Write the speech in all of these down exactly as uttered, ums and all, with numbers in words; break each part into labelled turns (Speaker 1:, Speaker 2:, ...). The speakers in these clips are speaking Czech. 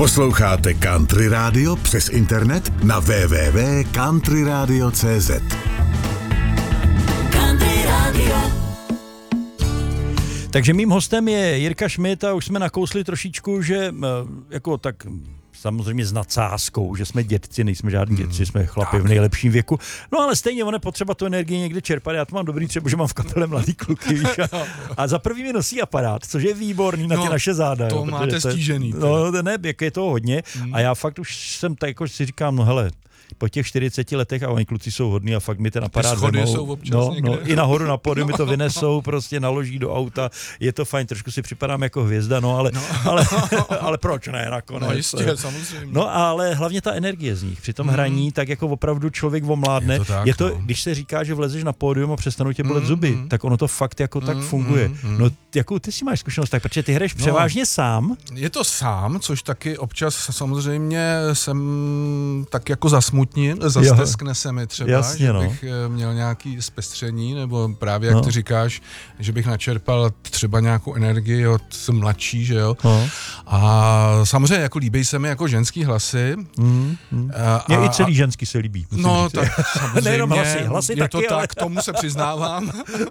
Speaker 1: Posloucháte Country Radio přes internet na w w w tečka country radio tečka c z.
Speaker 2: Country Radio.
Speaker 3: Takže mým hostem je Jirka Schmidt a už jsme nakousli trošičku, že jako tak samozřejmě s nadsázkou, že jsme dětci, nejsme žádní dětci, jsme chlapi v nejlepším věku. No ale stejně ono je potřeba tu energii někde čerpat. Já to mám dobrý třeba, že mám v kapele mladý kluky, víš, a, a za prvý mi nosí aparát, což je výborný na ty
Speaker 4: no,
Speaker 3: naše záda.
Speaker 4: To
Speaker 3: jo,
Speaker 4: máte
Speaker 3: to je,
Speaker 4: stížený.
Speaker 3: No ne, jak je toho hodně hmm. a já fakt už jsem tak jako si říkám, no hele, po těch čtyřiceti letech a oni kluci jsou hodní a fakt mi ten aparát vemou.
Speaker 4: Jsou občas
Speaker 3: no,
Speaker 4: někde.
Speaker 3: no, i nahoru na pódium mi to vynesou, prostě naloží do auta, je to fajn, trošku si připadám jako hvězda, no ale, no. ale, ale proč ne nakonec.
Speaker 4: No jistě, samozřejmě.
Speaker 3: No ale hlavně ta energie z nich, při tom mm. hraní, tak jako opravdu člověk omládne.
Speaker 4: Je to, tak,
Speaker 3: je to
Speaker 4: no.
Speaker 3: Když se říká, že vlezeš na pódium a přestanou tě bolet
Speaker 4: mm,
Speaker 3: zuby,
Speaker 4: mm.
Speaker 3: tak ono to fakt jako mm, tak funguje. Mm, no jakou ty si máš zkušenost, tak protože ty hraješ
Speaker 4: no,
Speaker 3: převážně sám.
Speaker 4: Je to sám, což taky občas samozřejmě jsem tak jako zasmutním, zasteskne se mi třeba,
Speaker 3: Jasně,
Speaker 4: že
Speaker 3: no.
Speaker 4: bych měl nějaký zpestření, nebo právě jak
Speaker 3: no.
Speaker 4: ty říkáš, že bych načerpal třeba nějakou energii od mladší, že jo. No. A samozřejmě jako líbí se mi jako ženský hlasy.
Speaker 3: Mm, mm. Mně i celý ženský se líbí.
Speaker 4: No tak samozřejmě,
Speaker 3: nejenom hlasy, hlasy
Speaker 4: je
Speaker 3: taky,
Speaker 4: to
Speaker 3: ale...
Speaker 4: tak, tomu se přiznávám.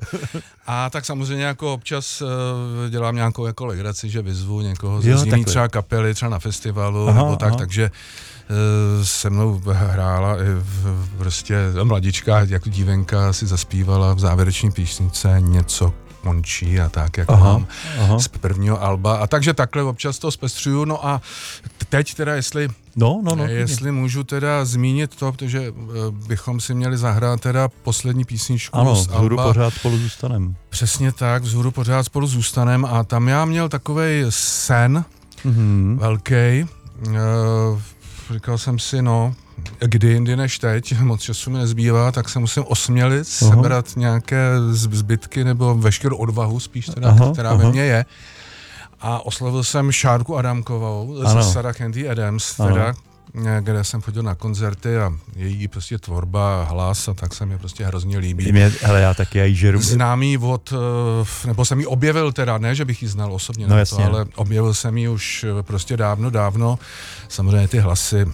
Speaker 4: A tak samozřejmě jako občas uh, dělám nějakou jako legraci, že vyzvu někoho z jiný třeba kapely, třeba na festivalu, aha, nebo tak, aha. takže uh, se mnou hrála i v, prostě mladička, jako dívenka si zaspívala v závěreční písnice něco končí a tak, jak aha, mám aha. z prvního alba. A takže takhle občas to zpestřuju. No a teď teda, jestli
Speaker 3: No, no, no,
Speaker 4: jestli můžu teda zmínit to, protože bychom si měli zahrát teda poslední písničku
Speaker 3: ano,
Speaker 4: z alba.
Speaker 3: Vzhůru pořád spolu zůstanem.
Speaker 4: Přesně tak, Vzhůru pořád spolu zůstanem a tam já měl takovej sen mm-hmm. velký. Uh, říkal jsem si, no, kdy jindy než teď, moc času mi nezbývá, tak se musím osmělit, uh-huh. sebrat nějaké zbytky nebo veškerou odvahu spíš teda, uh-huh, která uh-huh. ve mně je. A oslovil jsem Šárku Adámkovou ze Sarah Candy Adams, teda, kde jsem chodil na koncerty a její prostě tvorba, hlas a tak se mi prostě hrozně líbí.
Speaker 3: Mě, hele, já taky, já jí žeru.
Speaker 4: Známý od, nebo jsem ji objevil teda, ne, že bych ji znal osobně,
Speaker 3: no,
Speaker 4: to, ale objevil jsem ji už prostě dávno, dávno. Samozřejmě ty hlasy,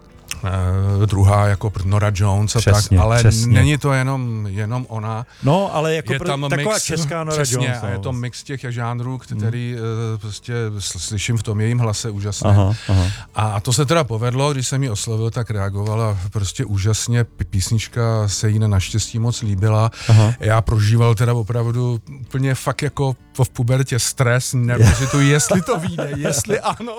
Speaker 4: Uh, druhá jako Nora Jones a
Speaker 3: přesně,
Speaker 4: tak, ale
Speaker 3: přesně.
Speaker 4: není to jenom, jenom ona.
Speaker 3: No, ale jako
Speaker 4: je
Speaker 3: pro,
Speaker 4: tam
Speaker 3: taková
Speaker 4: mix,
Speaker 3: česká Nora
Speaker 4: přesně,
Speaker 3: Jones. No.
Speaker 4: Je to mix těch žánrů, který hmm. uh, prostě slyším v tom jejím hlase úžasně.
Speaker 3: Aha, aha.
Speaker 4: A to se teda povedlo, když jsem ji oslovil, tak reagovala prostě úžasně. Písnička se jí naštěstí moc líbila. Aha. Já prožíval teda opravdu úplně fakt jako v pubertě stres, nervozitu, jestli to vyjde, jestli ano,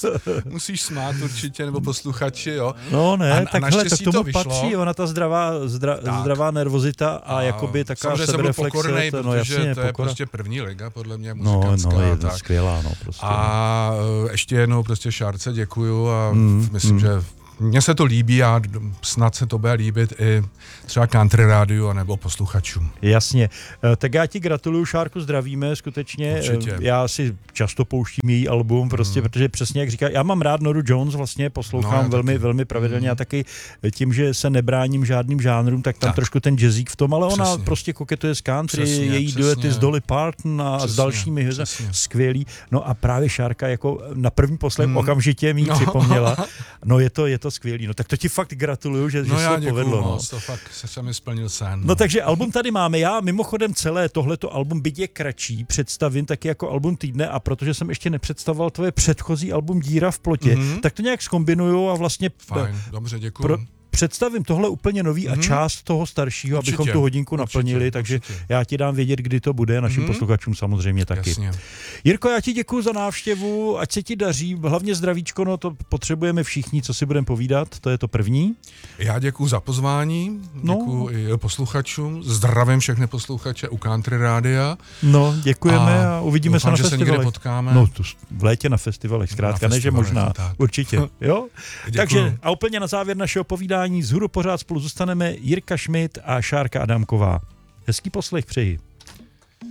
Speaker 4: musíš smát určitě, nebo posluchači, jo.
Speaker 3: No ne,
Speaker 4: a,
Speaker 3: tak
Speaker 4: a
Speaker 3: hele, tak tomu
Speaker 4: to
Speaker 3: patří, ona ta zdravá, zdra, zdravá nervozita a, a jakoby taková sebereflexe.
Speaker 4: Pokornej,
Speaker 3: to, no,
Speaker 4: protože
Speaker 3: jasně,
Speaker 4: to je
Speaker 3: pokora.
Speaker 4: prostě první liga, podle mě, muzikantská.
Speaker 3: No, no, je to
Speaker 4: tak.
Speaker 3: skvělá, no, prostě.
Speaker 4: A ještě jednou prostě Šárce děkuju a mm, myslím, mm. že mně se to líbí a snad se to bude líbit i třeba Country rádiu nebo posluchačům.
Speaker 3: Jasně. Tak já ti gratuluju, Šárku, zdravíme skutečně.
Speaker 4: Určitě.
Speaker 3: Já si často pouštím její album, prostě, mm. protože přesně jak říká, já mám rád Noru Jones, vlastně poslouchám no, velmi, velmi pravidelně mm. a taky tím, že se nebráním žádným žánrům, tak tam tak. trošku ten jazzík v tom, ale přesně. Ona prostě koketuje s country, přesně, její přesně. duety s Dolly Parton a přesně, s dalšími skvělý. No a právě Šárka jako na první poslech mm. okamžitě mi no. připomněla. No je to, je to skvělý. No tak to ti fakt gratuluju, že,
Speaker 4: no
Speaker 3: že se to
Speaker 4: děkuju,
Speaker 3: povedlo. No,
Speaker 4: to fakt se mi splnil sen.
Speaker 3: No. no takže album tady máme. Já mimochodem celé tohleto album, byť je kratší, představím taky jako album týdne a protože jsem ještě nepředstavoval tvoje předchozí album Díra v plotě, mm-hmm. tak to nějak zkombinuju a vlastně
Speaker 4: fajn, dobře, děkuju.
Speaker 3: Pro, představím tohle úplně nový mm-hmm. a část toho staršího, určitě, abychom tu hodinku určitě, naplnili, takže určitě. Já ti dám vědět, kdy to bude, našim mm-hmm. posluchačům samozřejmě taky.
Speaker 4: Jasně.
Speaker 3: Jirko, já ti děkuju za návštěvu, ať se ti daří, hlavně zdravíčko, no to potřebujeme všichni, co si budeme povídat, to je to první.
Speaker 4: Já děkuju za pozvání, děkuju no. i posluchačům, zdravím všechny posluchače u Country rádia.
Speaker 3: No, děkujeme a, a uvidíme
Speaker 4: doufám,
Speaker 3: se na
Speaker 4: že
Speaker 3: festivalech.
Speaker 4: se někde potkáme.
Speaker 3: No, to v létě na festivalech, zkrátka, ne, že možná, tak. určitě, jo? Takže a úplně na závěr našeho povídání Vzhůru pořád spolu zůstaneme Jirka Schmidt a Šárka Adámková. Hezký poslech přeji.